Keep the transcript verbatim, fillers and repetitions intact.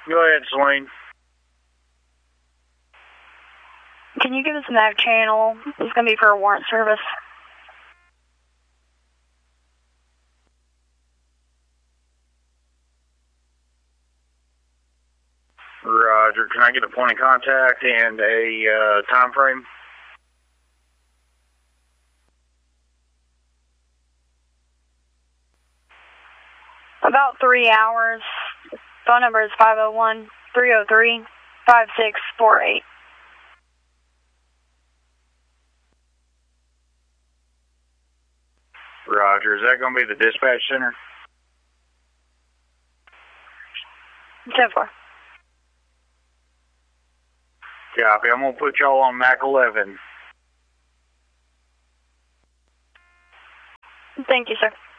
Go ahead, Celine. Can you give us a nav channel? It's going to be for a warrant service. Roger. Can I get a point of contact and a uh, time frame? About three hours. Phone number is five oh one, three oh three, five six four eight. Roger. Is that going to be the dispatch center? ten four. Copy. I'm going to put y'all on Mac eleven. Thank you, sir.